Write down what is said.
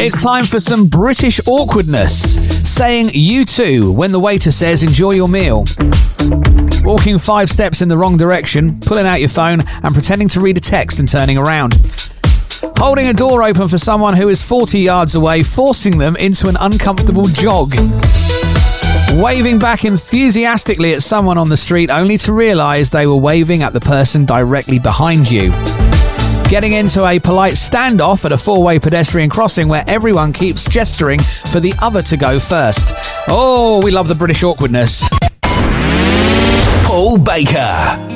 It's time for some British awkwardness. Saying you too when the waiter says enjoy your meal. Walking 5 steps in the wrong direction, pulling out your phone and pretending to read a text and turning around. Holding a door open for someone who is 40 yards away, forcing them into an uncomfortable jog. Waving back enthusiastically at someone on the street only to realise they were waving at the person directly behind you. Getting into a polite standoff at a 4-way pedestrian crossing where everyone keeps gesturing for the other to go first. Oh, we love the British awkwardness. Paul Baker.